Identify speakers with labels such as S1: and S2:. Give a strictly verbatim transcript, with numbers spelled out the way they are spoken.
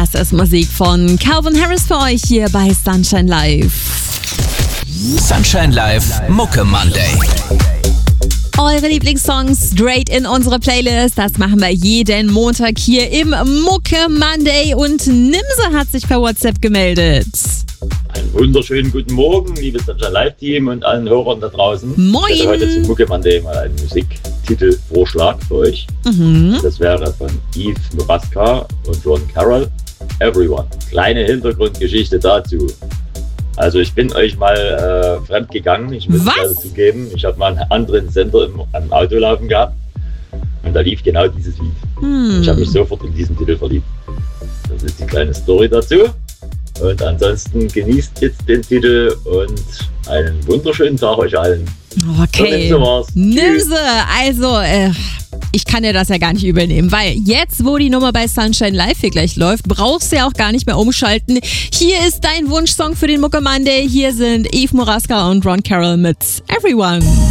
S1: Das ist Musik von Calvin Harris für euch hier bei Sunshine Live.
S2: Sunshine Live Mucke Monday.
S1: Eure Lieblingssongs straight in unsere Playlist. Das machen wir jeden Montag hier im Mucke Monday. Und Nimse hat sich per WhatsApp gemeldet.
S3: Einen wunderschönen guten Morgen, liebes Sunshine Live Team und allen Hörern da draußen.
S1: Moin!
S3: Ich hätte heute zum Mucke Monday mal einen Musiktitelvorschlag für euch.
S1: Mhm.
S3: Das wäre von Eve Muraska und Ron Carroll, Everyone. Kleine Hintergrundgeschichte dazu. Also ich bin euch mal äh, fremd gegangen, ich muss es leider zugeben. Ich habe mal einen anderen Sender im, am Auto laufen gehabt und da lief genau dieses Lied.
S1: Hm.
S3: Ich habe mich sofort in diesen Titel verliebt. Das ist die kleine Story dazu. Und ansonsten genießt jetzt den Titel und einen wunderschönen Tag euch allen.
S1: Okay.
S3: So, Nimse war's.
S1: Nimse, also äh, ich kann dir das ja gar nicht übernehmen, weil jetzt, wo die Nummer bei Sunshine Live hier gleich läuft, brauchst du ja auch gar nicht mehr umschalten. Hier ist dein Wunschsong für den Mucke Monday. Hier sind Eve Muraska und Ron Carroll mit Everyone.